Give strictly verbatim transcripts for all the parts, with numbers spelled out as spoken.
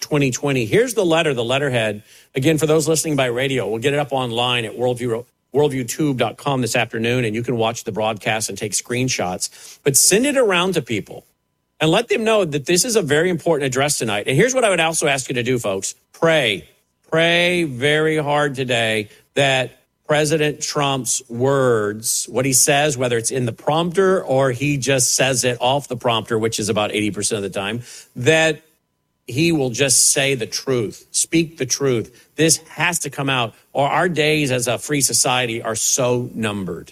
twenty twenty. Here's the letter, the letterhead. Again, for those listening by radio, we'll get it up online at worldview, worldview tube dot com this afternoon, and you can watch the broadcast and take screenshots. But send it around to people and let them know that this is a very important address tonight. And here's what I would also ask you to do, folks. Pray. Pray very hard today that President Trump's words, what he says, whether it's in the prompter or he just says it off the prompter, which is about eighty percent of the time, that he will just say the truth, speak the truth. This has to come out, or our days as a free society are so numbered.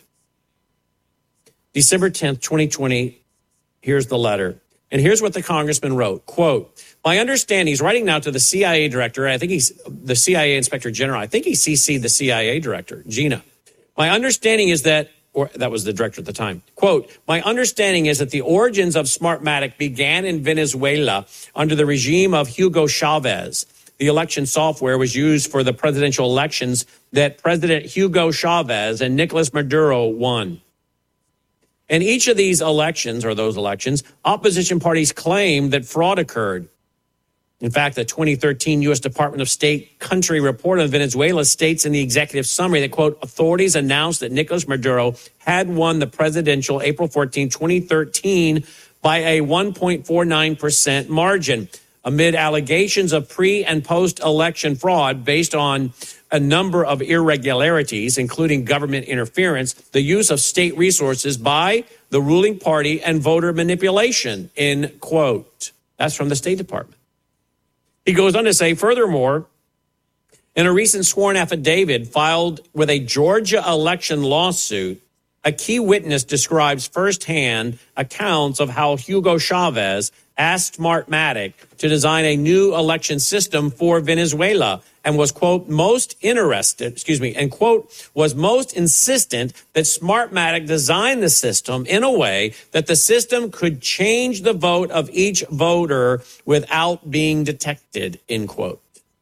December tenth, twenty twenty, here's the letter. And here's what the congressman wrote, quote, my understanding, he's writing now to the C I A director. I think he's the C I A inspector general. I think he C C'd the C I A director, Gina. My understanding is that, or that was the director at the time, quote, my understanding is that the origins of Smartmatic began in Venezuela under the regime of Hugo Chavez. The election software was used for the presidential elections that President Hugo Chavez and Nicolas Maduro won. In each of these elections, or those elections, opposition parties claimed that fraud occurred. In fact, the twenty thirteen U S Department of State country report on Venezuela states in the executive summary that, quote, authorities announced that Nicolas Maduro had won the presidential April fourteenth, twenty thirteen by a one point four nine percent margin amid allegations of pre- and post-election fraud based on a number of irregularities, including government interference, the use of state resources by the ruling party, and voter manipulation, end quote. That's from the State Department. He goes on to say, furthermore, in a recent sworn affidavit filed with a Georgia election lawsuit, a key witness describes firsthand accounts of how Hugo Chavez asked Smartmatic to design a new election system for Venezuela and was, quote, most interested, excuse me, and, quote, was most insistent that Smartmatic design the system in a way that the system could change the vote of each voter without being detected, end quote.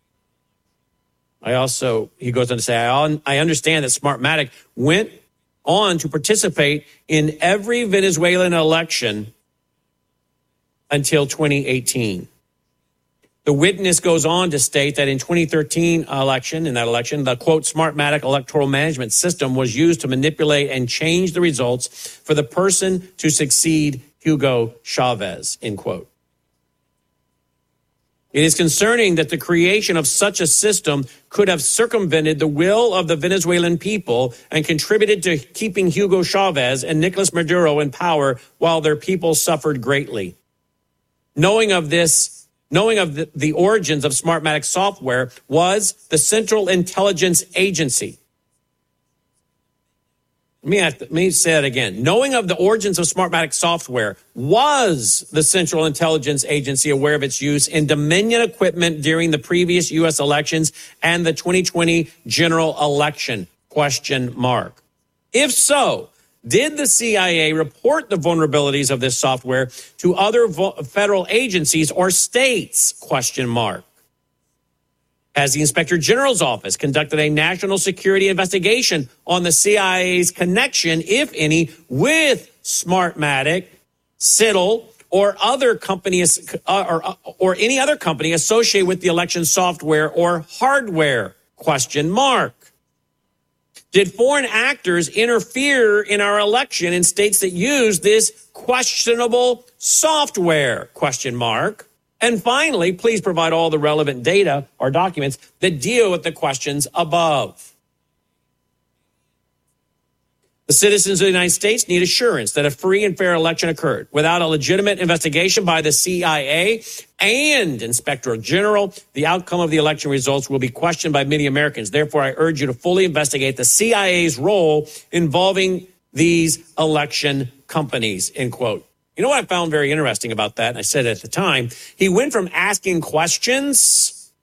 I also, he goes on to say, I, I understand that Smartmatic went on to participate in every Venezuelan election until twenty eighteen. The witness goes on to state that in twenty thirteen election, in that election, the, quote, Smartmatic electoral management system was used to manipulate and change the results for the person to succeed Hugo Chavez, end quote. It is concerning that the creation of such a system could have circumvented the will of the Venezuelan people and contributed to keeping Hugo Chavez and Nicolas Maduro in power while their people suffered greatly. Knowing of this, knowing of the, the origins of Smartmatic software was the Central Intelligence Agency. Let me, have to, let me say that again. Knowing of the origins of Smartmatic software was the Central Intelligence Agency aware of its use in Dominion equipment during the previous U S elections and the twenty twenty general election, question mark. If so, did the C I A report the vulnerabilities of this software to other vo- federal agencies or states, question mark? Has the Inspector General's office conducted a national security investigation on the C I A's connection, if any, with Smartmatic, C I T L, or other companies, uh, or, or any other company associated with the election software or hardware? Question mark. Did foreign actors interfere in our election in states that use this questionable software? Question mark. And finally, please provide all the relevant data or documents that deal with the questions above. The citizens of the United States need assurance that a free and fair election occurred. Without a legitimate investigation by the C I A and Inspector General, the outcome of the election results will be questioned by many Americans. Therefore, I urge you to fully investigate the C I A's role involving these election companies, end quote. You know what I found very interesting about that? And I said it at the time. He went from asking questions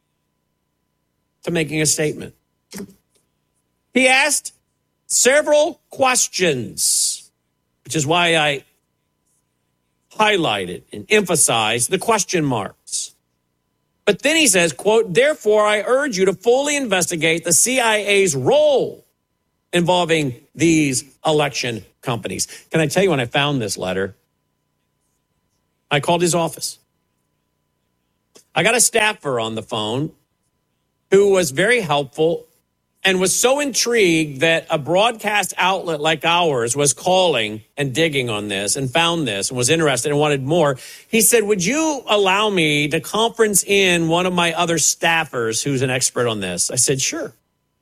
to making a statement. He asked several questions, which is why I highlighted and emphasized the question marks. But then he says, quote, therefore, I urge you to fully investigate the C I A's role involving these election companies. Can I tell you when I found this letter? I called his office. I got a staffer on the phone who was very helpful and was so intrigued that a broadcast outlet like ours was calling and digging on this and found this and was interested and wanted more. He said, would you allow me to conference in one of my other staffers who's an expert on this? I said, sure.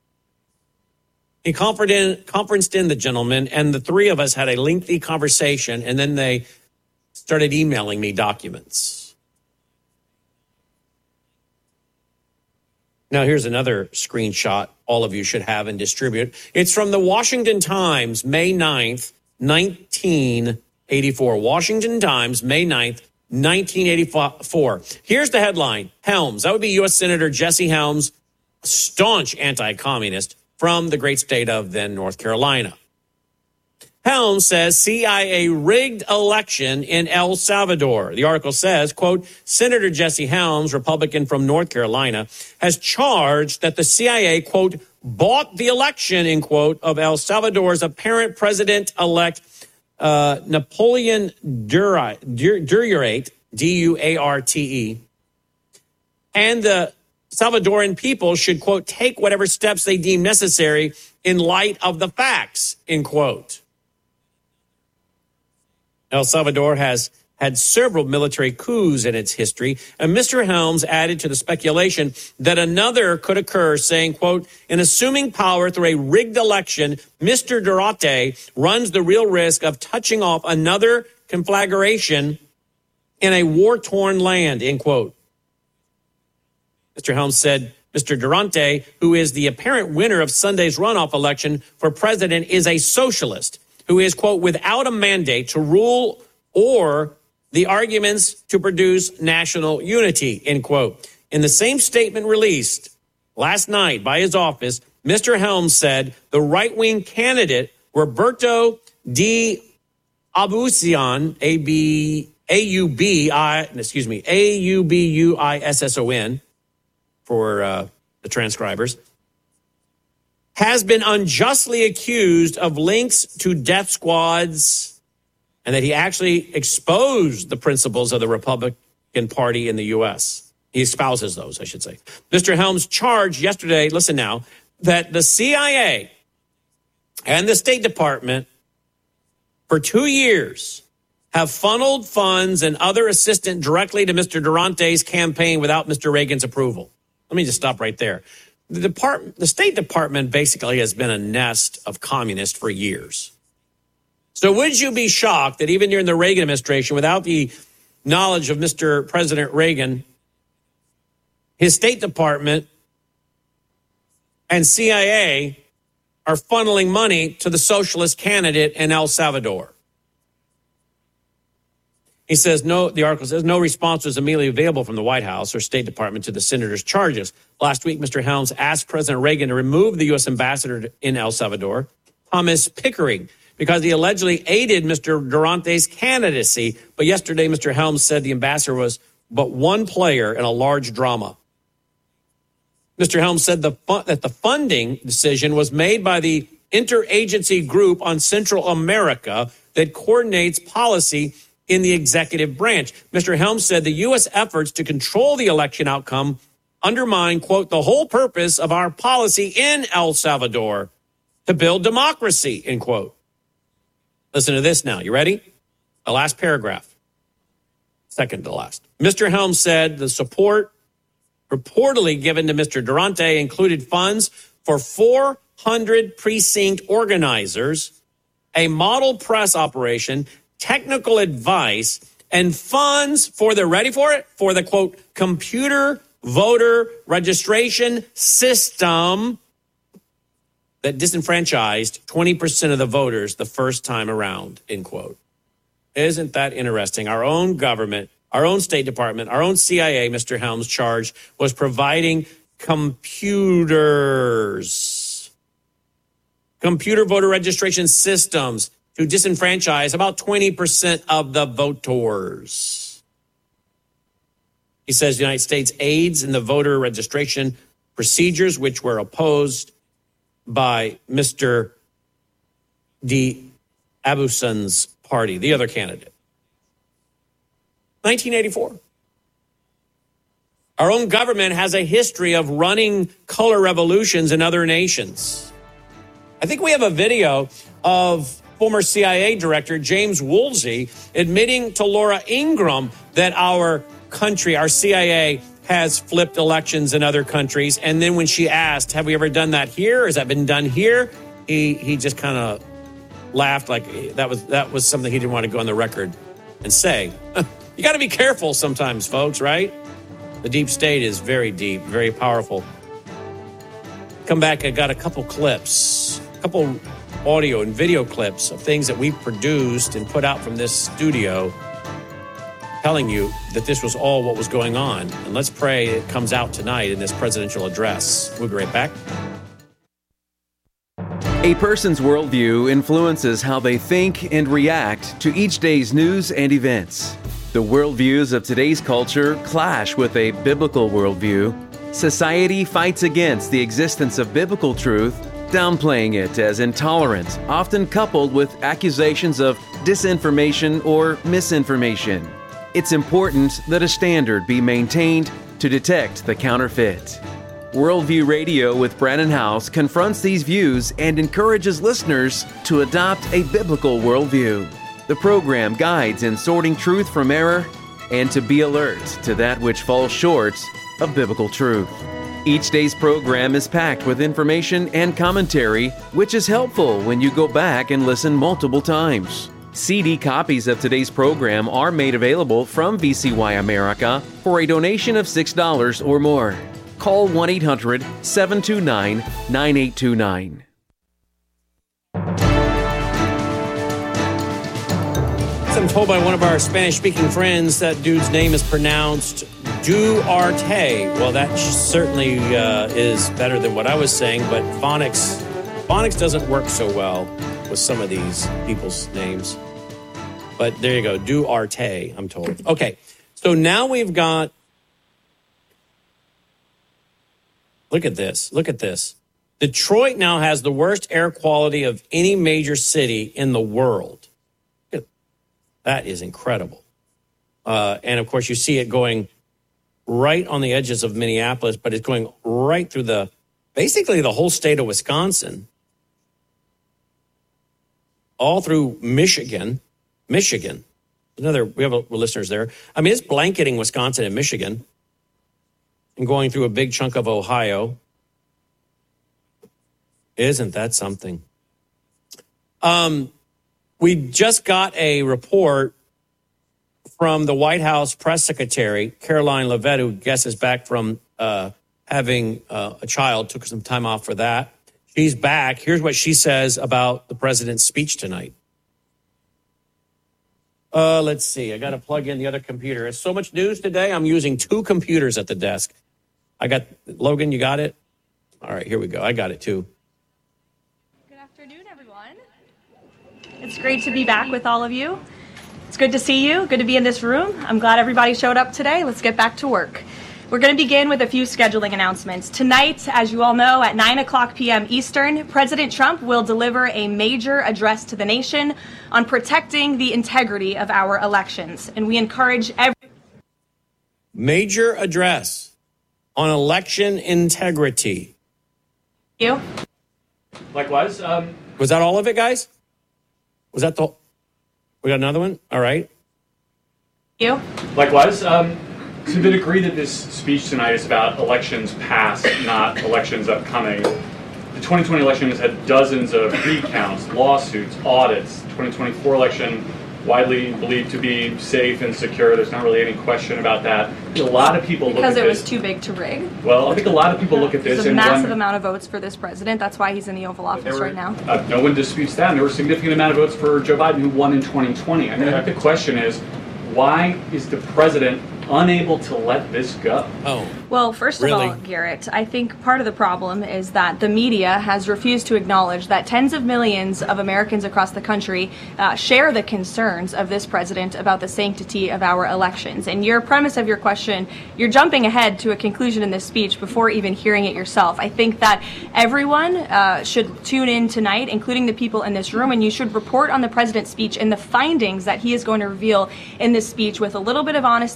He conferenced in, conferenced in the gentleman, and the three of us had a lengthy conversation, and then they started emailing me documents. Now, here's another screenshot all of you should have and distribute. It's from the Washington Times, May ninth, nineteen eighty-four. Washington Times, May ninth, nineteen eighty-four. Here's the headline. Helms, that would be U S Senator Jesse Helms, staunch anti-communist from the great state of then North Carolina. Helms says C I A rigged election in El Salvador. The article says, quote, Senator Jesse Helms, Republican from North Carolina, has charged that the C I A, quote, bought the election, end quote, of El Salvador's apparent president-elect uh, Napoleon Duarte, D U A R T E, and the Salvadoran people should, quote, take whatever steps they deem necessary in light of the facts, end quote. El Salvador has had several military coups in its history, and Mister Helms added to the speculation that another could occur, saying, quote, in assuming power through a rigged election, Mister Duarte runs the real risk of touching off another conflagration in a war-torn land, end quote. Mister Helms said Mister Duarte, who is the apparent winner of Sunday's runoff election for president, is a socialist who is, quote, without a mandate to rule or the arguments to produce national unity, end quote. In the same statement released last night by his office, Mister Helms said the right-wing candidate Roberto D. Abusion, A B A U B I, excuse me, A U B U I S S O N for uh, the transcribers, has been unjustly accused of links to death squads and that he actually exposed the principles of the Republican Party in the U S. He espouses those, I should say. Mister Helms charged yesterday, listen now, that the C I A and the State Department for two years have funneled funds and other assistance directly to Mister Durante's campaign without Mister Reagan's approval. Let me just stop right there. The Department, the State Department basically has been a nest of communists for years. So would you be shocked that even during the Reagan administration, without the knowledge of Mister President Reagan, his State Department and C I A are funneling money to the socialist candidate in El Salvador? He says, no, the article says, no response was immediately available from the White House or State Department to the senator's charges. Last week, Mister Helms asked President Reagan to remove the U S ambassador in El Salvador, Thomas Pickering, because he allegedly aided Mister Durante's candidacy. But yesterday, Mister Helms said the ambassador was but one player in a large drama. Mister Helms said the fu- that the funding decision was made by the interagency group on Central America that coordinates policy in the executive branch. Mister Helms said the U S efforts to control the election outcome undermine, quote, the whole purpose of our policy in El Salvador to build democracy, end quote. Listen to this now. You ready? The last paragraph. Second to last. Mister Helms said the support reportedly given to Mister Duarte included funds for four hundred precinct organizers, a model press operation, technical advice, and funds for the, ready for it, for the, quote, computer voter registration system that disenfranchised twenty percent of the voters the first time around, end quote. Isn't that interesting? Our own government, our own State Department, our own C I A, Mister Helms charged, was providing computers, computer voter registration systems to disenfranchise about twenty percent of the voters. He says the United States aids in the voter registration procedures, which were opposed by Mister D. Abuson's party, the other candidate. nineteen eighty-four. Our own government has a history of running color revolutions in other nations. I think we have a video of former C I A director James Woolsey admitting to Laura Ingraham that our country, our C I A, has flipped elections in other countries. And then when she asked, have we ever done that here? Has that been done here? He he just kind of laughed like that was that was something he didn't want to go on the record and say. You got to be careful sometimes, folks, right? The deep state is very deep, very powerful. Come back, I got a couple clips, a couple audio and video clips of things that we've produced and put out from this studio telling you that this was all what was going on. And let's pray it comes out tonight in this presidential address. We'll be right back. A person's worldview influences how they think and react to each day's news and events. The worldviews of today's culture clash with a biblical worldview. Society fights against the existence of biblical truth, downplaying it as intolerant, often coupled with accusations of disinformation or misinformation. It's important that a standard be maintained to detect the counterfeit. Worldview Radio with Brannon Howse confronts these views and encourages listeners to adopt a biblical worldview. The program guides in sorting truth from error and to be alert to that which falls short of biblical truth. Each day's program is packed with information and commentary, which is helpful when you go back and listen multiple times. C D copies of today's program are made available from V C Y America for a donation of six dollars or more. Call one eight hundred seven two nine nine eight two nine. I'm told by one of our Spanish-speaking friends that dude's name is pronounced Duarte. Well, that certainly uh, is better than what I was saying, but phonics, phonics doesn't work so well with some of these people's names. But there you go, Duarte, I'm told. Okay, so now we've got, look at this, look at this. Detroit now has the worst air quality of any major city in the world. That is incredible. Uh, and, of course, you see it going right on the edges of Minneapolis, but it's going right through the, basically the whole state of Wisconsin, all through Michigan. Michigan. Another, we have a, listeners there. I mean, it's blanketing Wisconsin and Michigan and going through a big chunk of Ohio. Isn't that something? Um. We just got a report from the White House press secretary, Caroline Leavitt, who guesses back from uh, having uh, a child, took some time off for that. She's back. Here's what she says about the president's speech tonight. Uh, let's see. I got to plug in the other computer. There's so much news today. I'm using two computers at the desk. I got, Logan, you got it? All right, here we go. I got it too. It's great to be back with all of you. It's good to see you. Good to be in this room. I'm glad everybody showed up today. Let's get back to work. We're going to begin with a few scheduling announcements. Tonight, as you all know, at nine o'clock p.m. Eastern, President Trump will deliver a major address to the nation on protecting the integrity of our elections. And we encourage every... Major address on election integrity. You. Likewise. Um... Was that all of it, guys? Was that the... We got another one? All right. You. Likewise. Um, to the degree that this speech tonight is about elections past, not elections upcoming, the twenty twenty election has had dozens of recounts, lawsuits, audits. The twenty twenty-four election, widely believed to be safe and secure. There's not really any question about that. A lot of people because look at it this. was too big to rig. Well, I think a lot of people look at this There's a and massive wonder, amount of votes for this president. That's why he's in the Oval Office were, right now. Uh, no one disputes that. And there were a significant amount of votes for Joe Biden, who won in twenty twenty. I mean, I think the question is, why is the president unable to let this go? Oh. Well, first really? of all, Garrett, I think part of the problem is that the media has refused to acknowledge that tens of millions of Americans across the country uh, share the concerns of this president about the sanctity of our elections. And your premise of your question, you're jumping ahead to a conclusion in this speech before even hearing it yourself. I think that everyone uh, should tune in tonight, including the people in this room, and you should report on the president's speech and the findings that he is going to reveal in this speech with a little bit of honesty and a little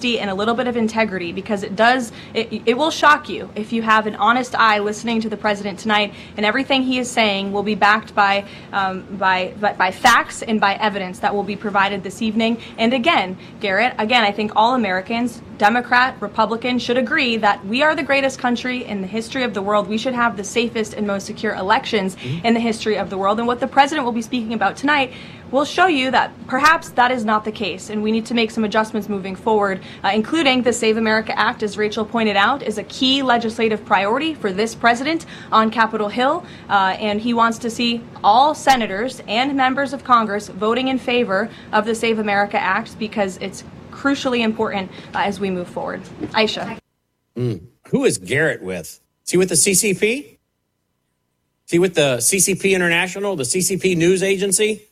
little bit of integrity, because it does, it, it will shock you if you have an honest eye listening to the president tonight, and everything he is saying will be backed by, um, by, by, by facts and by evidence that will be provided this evening. And again, Garrett, again, I think all Americans, Democrat, Republican, should agree that we are the greatest country in the history of the world. We should have the safest and most secure elections mm-hmm. in the history of the world. And what the president will be speaking about tonight will show you that perhaps that is not the case, and we need to make some adjustments moving forward, uh, including the Save America Act, as Rachel pointed out, is a key legislative priority for this president on Capitol Hill, uh, and he wants to see all senators and members of Congress voting in favor of the Save America Act, because it's crucially important uh, as we move forward. Aisha. Mm. Who is Garrett with? Is he with the C C P? Is he with the C C P International, the C C P news agency?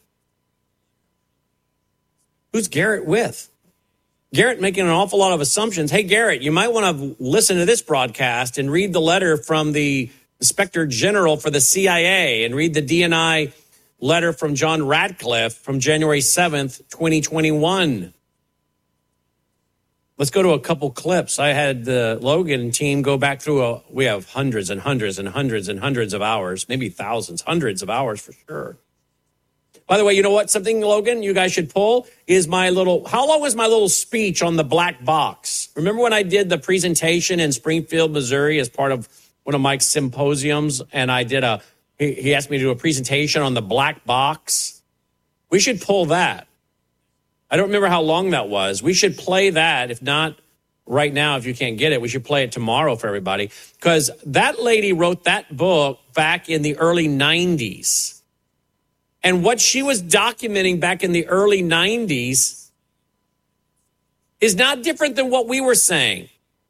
Who's Garrett with? Garrett making an awful lot of assumptions. Hey, Garrett, you might want to listen to this broadcast and read the letter from the Inspector General for the C I A and read the D N I letter from John Ratcliffe from January seventh, twenty twenty-one. Let's go to a couple clips. I had the Logan team go back through a, we have hundreds and hundreds and hundreds and hundreds of hours, maybe thousands, hundreds of hours for sure. By the way, you know what? Something, Logan, you guys should pull is my little, how long was my little speech on the black box? Remember when I did the presentation in Springfield, Missouri as part of one of Mike's symposiums, and I did a, he, he asked me to do a presentation on the black box? We should pull that. I don't remember how long that was. We should play that. If not right now, if you can't get it, we should play it tomorrow for everybody, because that lady wrote that book back in the early nineties. And what she was documenting back in the early nineties is not different than what we were saying.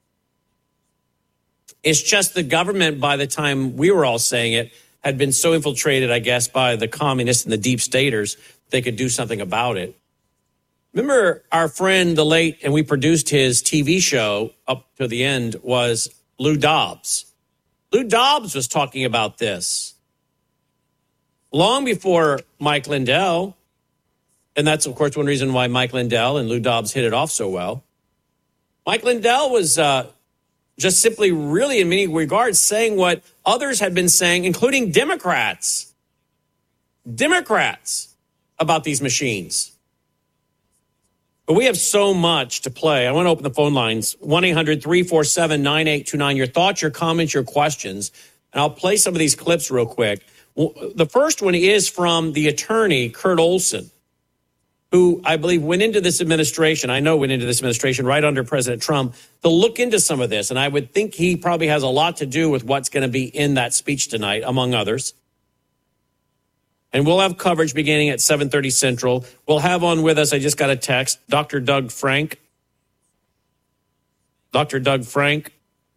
It's just the government, by the time we were all saying it, had been so infiltrated, I guess, by the communists and the deep staters, they could do something about it. Remember our friend, the late, and we produced his T V show up to the end, was Lou Dobbs. Lou Dobbs was talking about this long before Mike Lindell. And that's, of course, one reason why Mike Lindell and Lou Dobbs hit it off so well. Mike Lindell was uh, just simply really, in many regards, saying what others had been saying, including Democrats. Democrats about these machines. But we have so much to play. I want to open the phone lines. one eight hundred three four seven nine eight two nine. Your thoughts, your comments, your questions. And I'll play some of these clips real quick. Well, the first one is from the attorney, Kurt Olson, who I believe went into this administration, I know went into this administration right under President Trump, to look into some of this. And I would think he probably has a lot to do with what's going to be in that speech tonight, among others. And we'll have coverage beginning at seven thirty Central. We'll have on with us, I just got a text, Doctor Doug Frank. Doctor Doug Frank.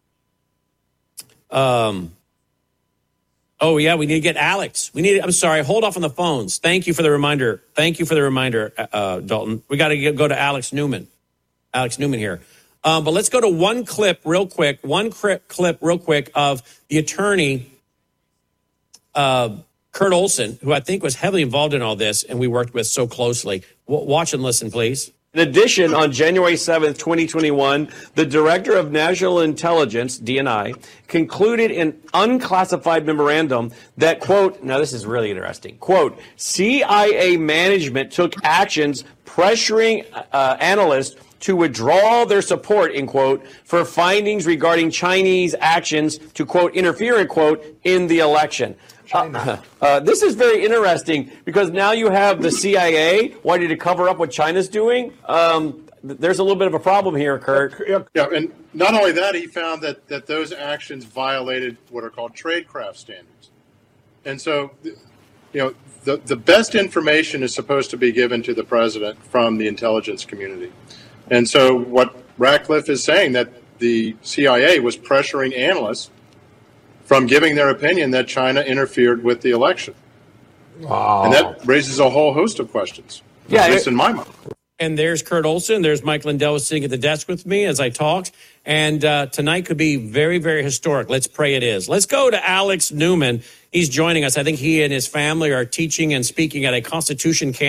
Um, oh, yeah, we need to get Alex. We need. I'm sorry, hold off on the phones. Thank you for the reminder. Thank you for the reminder, uh, Dalton. We got to go to Alex Newman. Alex Newman here. Um, but let's go to one clip real quick, one clip real quick of the attorney, uh, Kurt Olson, who I think was heavily involved in all this and we worked with so closely. W- watch and listen, please. In addition, on January seventh, twenty twenty-one, the Director of National Intelligence, D N I, concluded an unclassified memorandum that, quote, now this is really interesting, quote, C I A management took actions pressuring uh, analysts to withdraw their support, in quote, for findings regarding Chinese actions to, quote, interfere, in quote, in the election. Uh, uh, this is very interesting because now you have the C I A wanting to cover up what China's doing. Um, there's a little bit of a problem here, Kurt. Yeah, and not only that, he found that, that those actions violated what are called tradecraft standards. And so, you know, the, the best information is supposed to be given to the president from the intelligence community. And so what Ratcliffe is saying, that the C I A was pressuring analysts from giving their opinion that China interfered with the election. Wow. And that raises a whole host of questions, yeah, at least in my mind. And there's Kurt Olson. There's Mike Lindell sitting at the desk with me as I talked. And uh, tonight could be very, very historic. Let's pray it is. Let's go to Alex Newman. He's joining us. I think he and his family are teaching and speaking at a Constitution camp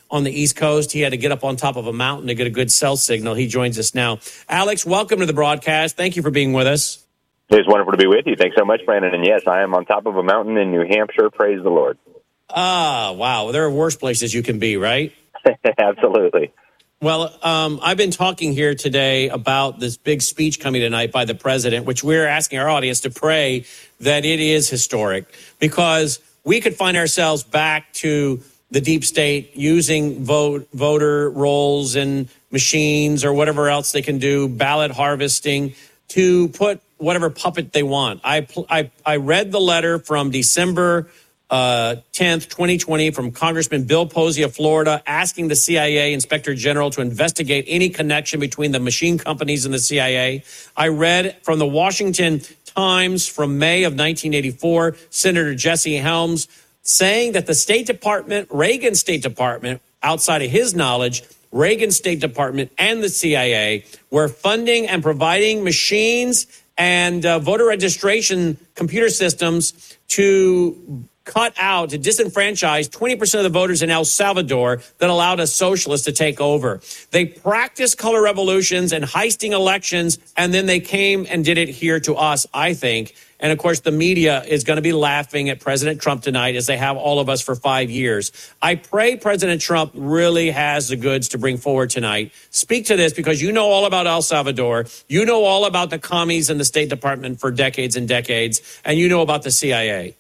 on the East Coast. He had to get up on top of a mountain to get a good cell signal. He joins us now. Alex, welcome to the broadcast. Thank you for being with us. It's wonderful to be with you. Thanks so much, Brandon. And yes, I am on top of a mountain in New Hampshire. Praise the Lord. Ah, wow. There are worse places you can be, right? Absolutely. Well, um, I've been talking here today about this big speech coming tonight by the president, which we're asking our audience to pray that it is historic, because we could find ourselves back to the deep state using vote, voter rolls and machines or whatever else they can do, ballot harvesting, to put whatever puppet they want. I, I, I read the letter from December Uh, tenth, twenty twenty, from Congressman Bill Posey of Florida, asking the C I A Inspector General to investigate any connection between the machine companies and the C I A. I read from the Washington Times from May of nineteen eighty-four, Senator Jesse Helms saying that the State Department, Reagan State Department, outside of his knowledge, Reagan State Department and the C I A were funding and providing machines and uh, voter registration computer systems to cut out, to disenfranchise twenty percent of the voters in El Salvador that allowed a socialist to take over. They practiced color revolutions and heisting elections, and then they came and did it here to us, I think. And, of course, the media is going to be laughing at President Trump tonight, as they have all of us for five years. I pray President Trump really has the goods to bring forward tonight. Speak to this, because you know all about El Salvador. You know all about the commies and the State Department for decades and decades, and you know about the C I A.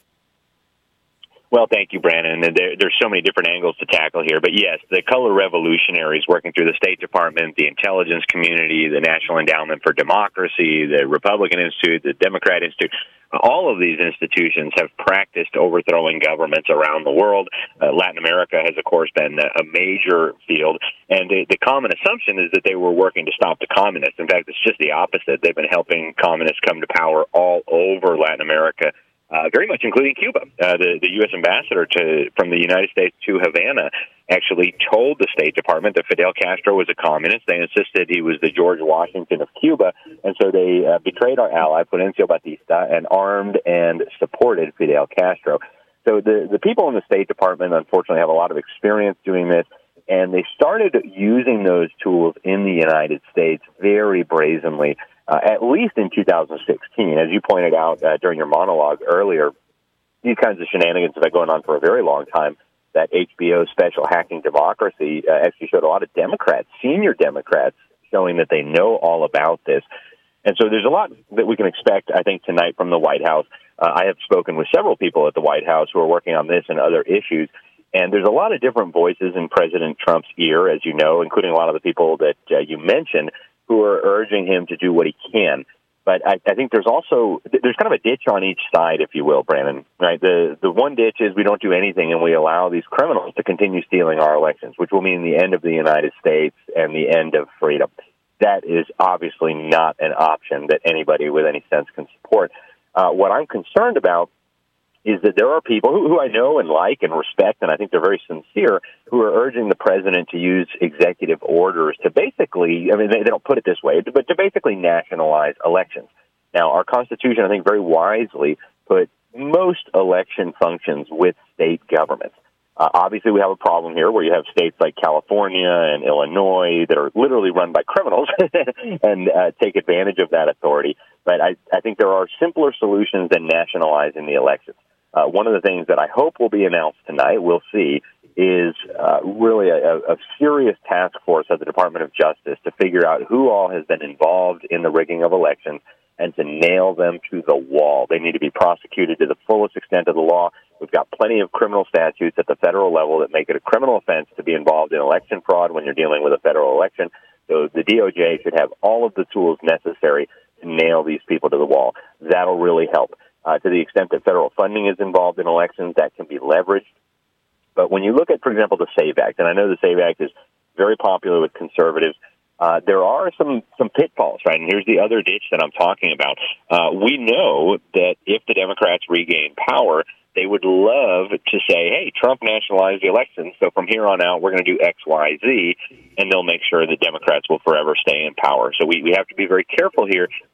Well, thank you, Brandon. There, there's so many different angles to tackle here. But yes, the color revolutionaries working through the State Department, the intelligence community, the National Endowment for Democracy, the Republican Institute, the Democrat Institute, all of these institutions have practiced overthrowing governments around the world. Uh, Latin America has, of course, been a major field. And the, the common assumption is that they were working to stop the communists. In fact, it's just the opposite. They've been helping communists come to power all over Latin America. Uh, very much including Cuba. Uh, the, the U S ambassador to, from the United States to Havana actually told the State Department that Fidel Castro was a communist. They insisted he was the George Washington of Cuba, and so they uh, betrayed our ally, Fulgencio Batista, and armed and supported Fidel Castro. So the, the people in the State Department, unfortunately, have a lot of experience doing this, and they started using those tools in the United States very brazenly. Uh, at least in two thousand sixteen, as you pointed out uh, during your monologue earlier, these kinds of shenanigans have been going on for a very long time. That H B O special, Hacking Democracy, uh, actually showed a lot of Democrats, senior Democrats, showing that they know all about this. And so there's a lot that we can expect, I think, tonight from the White House. Uh, I have spoken with several people at the White House who are working on this and other issues. And there's a lot of different voices in President Trump's ear, as you know, including a lot of the people that uh, you mentioned, who are urging him to do what he can. But I, I think there's also, there's kind of a ditch on each side, if you will, Brandon, right? The the one ditch is we don't do anything and we allow these criminals to continue stealing our elections, which will mean the end of the United States and the end of freedom. That is obviously not an option that anybody with any sense can support. Uh, what I'm concerned about is that there are people who, who I know and like and respect, and I think they're very sincere, who are urging the president to use executive orders to basically, I mean, they, they don't put it this way, but to basically nationalize elections. Now, our Constitution, I think, very wisely put most election functions with state governments. Uh, obviously, we have a problem here where you have states like California and Illinois that are literally run by criminals and uh, take advantage of that authority. But I, I think there are simpler solutions than nationalizing the elections. Uh, one of the things that I hope will be announced tonight, we'll see, is uh, really a, a serious task force at the Department of Justice to figure out who all has been involved in the rigging of elections and to nail them to the wall. They need to be prosecuted to the fullest extent of the law. We've got plenty of criminal statutes at the federal level that make it a criminal offense to be involved in election fraud when you're dealing with a federal election. So the D O J should have all of the tools necessary to nail these people to the wall. That'll really help. Uh, to the extent that federal funding is involved in elections, that can be leveraged. But when you look at, for example, the SAVE Act, and I know the SAVE Act is very popular with conservatives, uh, there are some, some pitfalls, right? And here's the other ditch that I'm talking about. Uh, we know that if the Democrats regain power, they would love to say, hey, Trump nationalized the elections, so from here on out, we're going to do X, Y, Z, and they'll make sure that Democrats will forever stay in power. So we, we have to be very careful here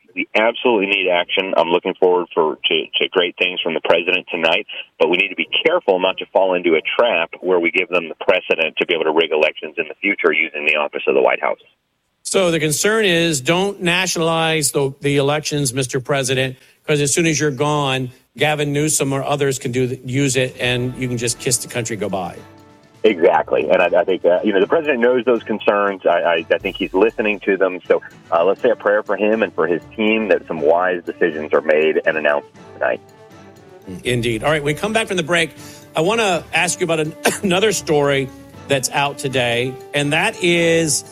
We absolutely need action. I'm looking forward for to, to great things from the president tonight, but we need to be careful not to fall into a trap where we give them the precedent to be able to rig elections in the future using the office of the White House. So the concern is don't nationalize the, the elections, Mister President, because as soon as you're gone, Gavin Newsom or others can do use it, and you can just kiss the country goodbye. Exactly, and I, I think uh, you know the president knows those concerns. I, I, I think he's listening to them. So uh, let's say a prayer for him and for his team that some wise decisions are made and announced tonight. Indeed. All right, when we come back from the break, I want to ask you about an, another story that's out today, and that is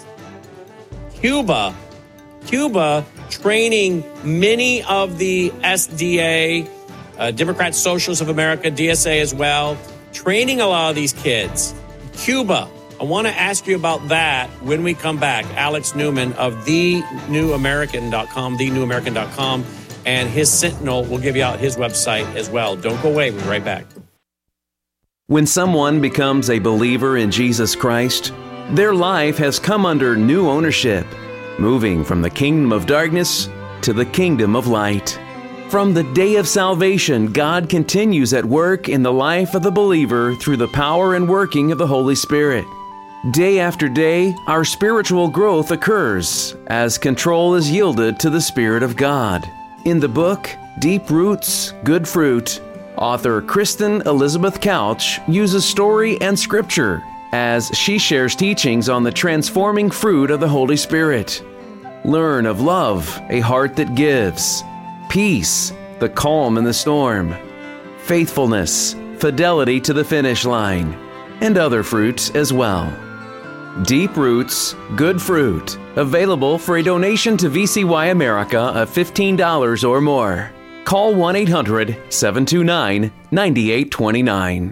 Cuba. Cuba training many of the S D A, uh, Democrat Socialists of America, D S A as well, training a lot of these kids. Cuba. I want to ask you about that when we come back. Alex Newman of the new american dot com, the new american dot com, and his Sentinel will give you out his website as well. Don't go away. We'll be right back. When someone becomes a believer in Jesus Christ, their life has come under new ownership, moving from the kingdom of darkness to the kingdom of light. From the day of salvation, God continues at work in the life of the believer through the power and working of the Holy Spirit. Day after day, our spiritual growth occurs as control is yielded to the Spirit of God. In the book, Deep Roots, Good Fruit, author Kristen Elizabeth Couch uses story and scripture as she shares teachings on the transforming fruit of the Holy Spirit. Learn of love, a heart that gives; peace, the calm in the storm; faithfulness, fidelity to the finish line; and other fruits as well. Deep Roots, Good Fruit, available for a donation to V C Y America of fifteen dollars or more. Call one eight hundred, seven two nine, nine eight two nine.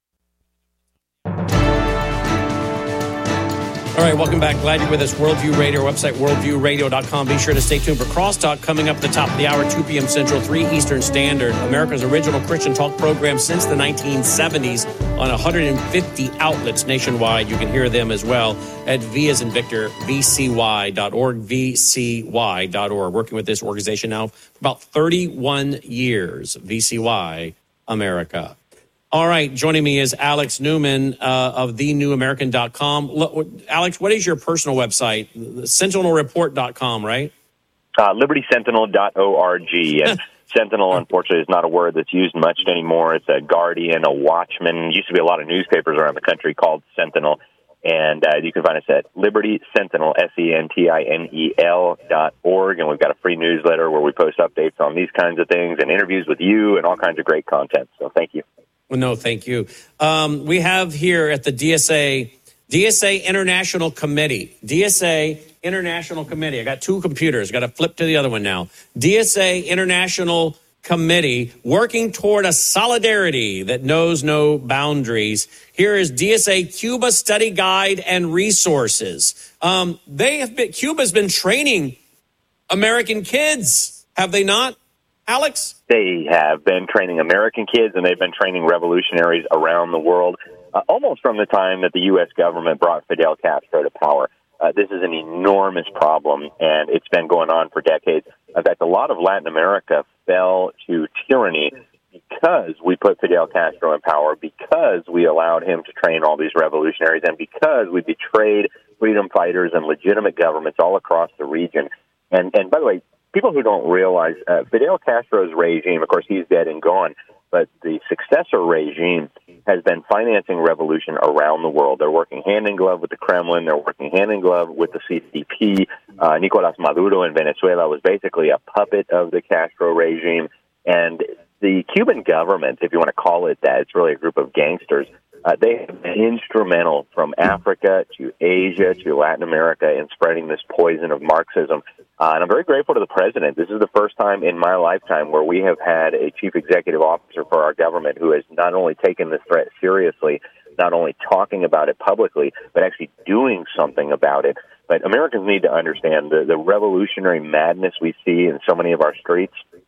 All right, welcome back. Glad you're with us. Worldview Radio, our website, worldview radio dot com. Be sure to stay tuned for Crosstalk coming up at the top of the hour, two p.m. Central, three Eastern Standard. America's original Christian talk program since the nineteen seventies on one hundred fifty outlets nationwide. You can hear them as well at V as in Victor, V C Y dot org, V C Y dot org. Working with this organization now for about thirty-one years, V C Y America. All right, joining me is Alex Newman uh, of the new american dot com. Alex, what is your personal website? sentinel report dot com, right? Uh, liberty sentinel dot org. And Sentinel, unfortunately, is not a word that's used much anymore. It's a guardian, a watchman. There used to be a lot of newspapers around the country called Sentinel. And uh, you can find us at Liberty Sentinel, S E N T I N E L dot org. And we've got a free newsletter where we post updates on these kinds of things and interviews with you and all kinds of great content. So thank you. Well, no, thank you. Um, we have here at the D S A, D S A International Committee, D S A International Committee. I got two computers. Got to flip to the other one now. D S A International Committee working toward a solidarity that knows no boundaries. Here is D S A Cuba Study Guide and Resources. Um, they have been, Cuba's been training American kids, have they not, Alex? They have been training American kids, and they've been training revolutionaries around the world, uh, almost from the time that the U S government brought Fidel Castro to power. Uh, this is an enormous problem, and it's been going on for decades. In fact, a lot of Latin America fell to tyranny because we put Fidel Castro in power, because we allowed him to train all these revolutionaries, and because we betrayed freedom fighters and legitimate governments all across the region. And, and by the way, people who don't realize uh, Fidel Castro's regime, of course, he's dead and gone, but the successor regime has been financing revolution around the world. They're working hand in glove with the Kremlin. They're working hand in glove with the C C P. Uh, Nicolás Maduro in Venezuela was basically a puppet of the Castro regime. And the Cuban government, if you want to call it that, it's really a group of gangsters. Uh, they have been instrumental from Africa to Asia to Latin America in spreading this poison of Marxism. Uh, and I'm very grateful to the president. This is the first time in my lifetime where we have had a chief executive officer for our government who has not only taken this threat seriously, not only talking about it publicly, but actually doing something about it. But Americans need to understand the, the revolutionary madness we see in so many of our streets.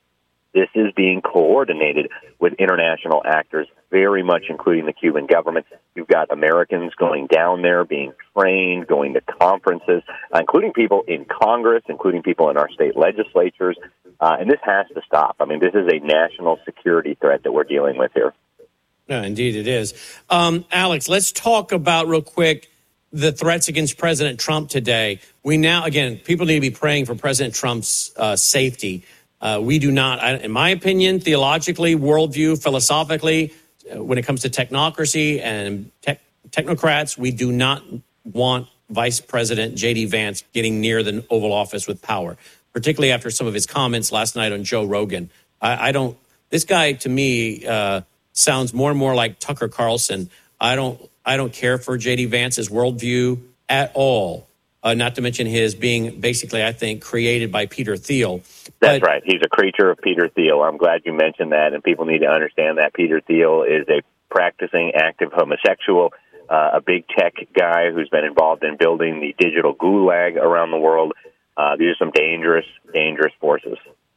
This is being coordinated with international actors, very much including the Cuban government. You've got Americans going down there, being trained, going to conferences, uh, including people in Congress, including people in our state legislatures. Uh, and this has to stop. I mean, this is a national security threat that we're dealing with here. No, indeed it is. Um, Alex, let's talk about real quick the threats against President Trump today. We now, again, people need to be praying for President Trump's uh, safety. Uh, we do not, I, in my opinion, theologically, worldview, philosophically, uh, when it comes to technocracy and tech, technocrats, we do not want Vice President J D. Vance getting near the Oval Office with power, particularly after some of his comments last night on Joe Rogan. I, I don't, this guy to me uh, sounds more and more like Tucker Carlson. I don't, I don't care for J D. Vance's worldview at all. Uh, not to mention his being basically, I think, created by Peter Thiel. That's but, right. He's a creature of Peter Thiel. I'm glad you mentioned that, and people need to understand that Peter Thiel is a practicing active homosexual, uh, a big tech guy who's been involved in building the digital gulag around the world. Uh, these are some dangerous, dangerous forces.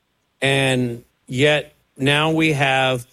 And yet now we have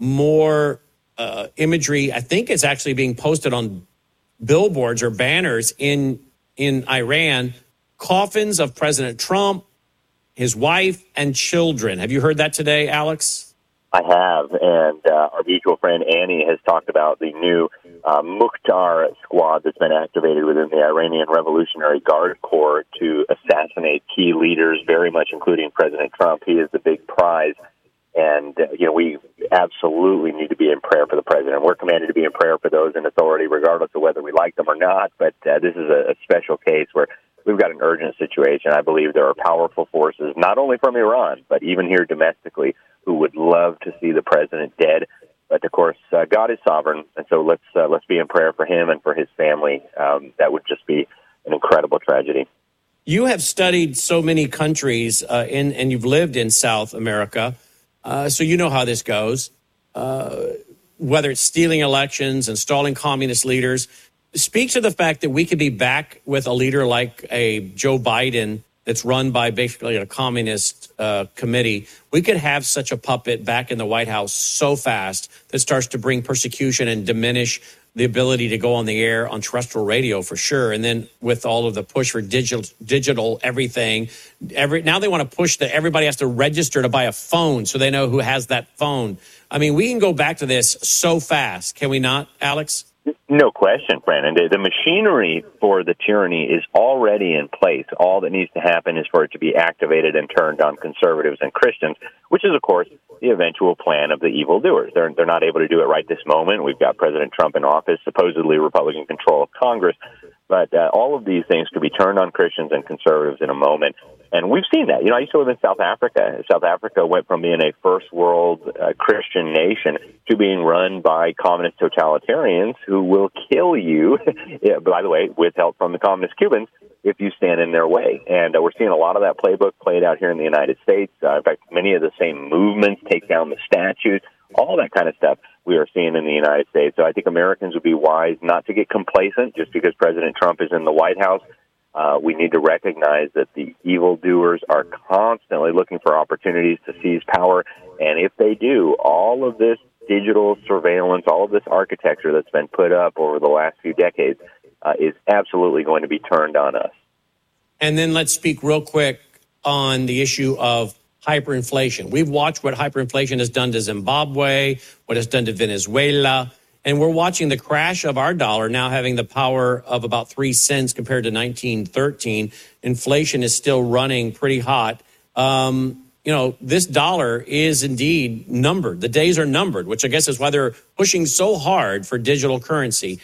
more uh, imagery. I think it's actually being posted on billboards or banners in in Iran, coffins of President Trump, his wife, and children. Have you heard that today, Alex? I have, and uh, our mutual friend Annie has talked about the new uh, Mukhtar squad that's been activated within the Iranian Revolutionary Guard Corps to assassinate key leaders, very much including President Trump. He is the big prize. And, uh, you know, we absolutely need to be in prayer for the president. We're commanded to be in prayer for those in authority, regardless of whether we like them or not. But uh, this is a, a special case where we've got an urgent situation. I believe there are powerful forces, not only from Iran, but even here domestically, who would love to see the president dead. But, of course, uh, God is sovereign, and so let's uh, let's be in prayer for him and for his family. Um, that would just be an incredible tragedy. You have studied so many countries, uh, in, and you've lived in South America. Uh, so you know how this goes, uh, whether it's stealing elections, installing communist leaders. Speak to the fact that we could be back with a leader like a Joe Biden that's run by basically a communist uh, committee. We could have such a puppet back in the White House so fast that starts to bring persecution and diminish the ability to go on the air on terrestrial radio for sure. And then with all of the push for digital, digital everything, every now they want to push that everybody has to register to buy a phone so they know who has that phone. I mean, we can go back to this so fast. Can we not, Alex? No question, Brandon. The machinery for the tyranny is already in place. All that needs to happen is for it to be activated and turned on conservatives and Christians, which is, of course, the eventual plan of the evildoers. They're, they're not able to do it right this moment. We've got President Trump in office, supposedly Republican control of Congress. But uh, all of these things could be turned on Christians and conservatives in a moment. And we've seen that. You know, I used to live in South Africa. South Africa went from being a first world uh, Christian nation to being run by communist totalitarians who will kill you, yeah, by the way, with help from the communist Cubans, if you stand in their way. And uh, we're seeing a lot of that playbook played out here in the United States. Uh, in fact, many of the same movements take down the statues, all that kind of stuff we are seeing in the United States. So I think Americans would be wise not to get complacent just because President Trump is in the White House. Uh, we need to recognize that the evildoers are constantly looking for opportunities to seize power. And if they do, all of this digital surveillance, all of this architecture that's been put up over the last few decades uh, is absolutely going to be turned on us. And then let's speak real quick on the issue of hyperinflation. We've watched what hyperinflation has done to Zimbabwe, what it's done to Venezuela, and we're watching the crash of our dollar now having the power of about three cents compared to nineteen thirteen. Inflation is still running pretty hot. Um, you know, this dollar is indeed numbered. The days are numbered, which I guess is why they're pushing so hard for digital currency.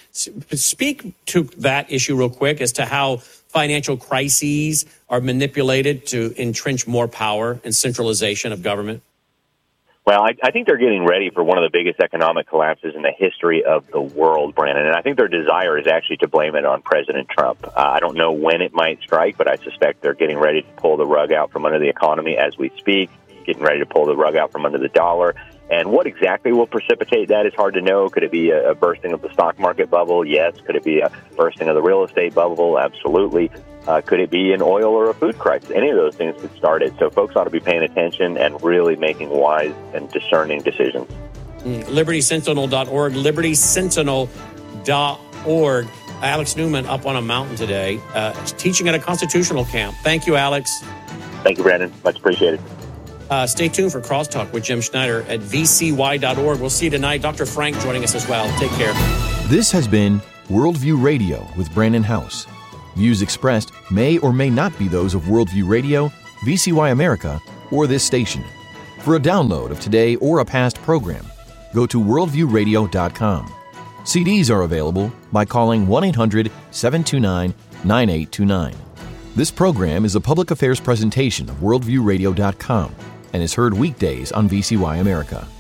Speak to that issue real quick as to how financial crises are manipulated to entrench more power and centralization of government. Well, I, I think they're getting ready for one of the biggest economic collapses in the history of the world, Brandon. And I think their desire is actually to blame it on President Trump. Uh, I don't know when it might strike, but I suspect they're getting ready to pull the rug out from under the economy as we speak, getting ready to pull the rug out from under the dollar. And what exactly will precipitate that is hard to know. Could it be a, a bursting of the stock market bubble? Yes. Could it be a bursting of the real estate bubble? Absolutely. Uh, could it be an oil or a food crisis? Any of those things could start it. So folks ought to be paying attention and really making wise and discerning decisions. Mm, liberty sentinel dot org, liberty sentinel dot org. Alex Newman up on a mountain today, uh, teaching at a constitutional camp. Thank you, Alex. Thank you, Brandon. Much appreciated. Uh, stay tuned for Crosstalk with Jim Schneider at v c y dot org. We'll see you tonight. Doctor Frank joining us as well. Take care. This has been Worldview Radio with Brandon House. Views expressed may or may not be those of Worldview Radio, V C Y America, or this station. For a download of today or a past program, go to worldview radio dot com. C Ds are available by calling one eight hundred seven two nine nine eight two nine. This program is a public affairs presentation of worldview radio dot com and is heard weekdays on V C Y America.